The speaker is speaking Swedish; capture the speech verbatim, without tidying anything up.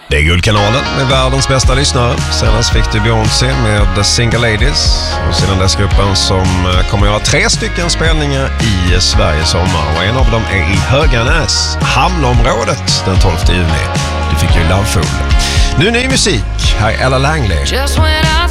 Det är Guldkanalen med världens bästa lyssnare. Senast fick du Beyoncé med The Single Ladies. Och sedan dess gruppen som kommer göra tre stycken spelningar i Sverige sommar. Och en av dem är i Höganäs, hamnområdet, den tolfte juni. Du fick ju Love Fool. Nu ny musik. Här är Ella Langley.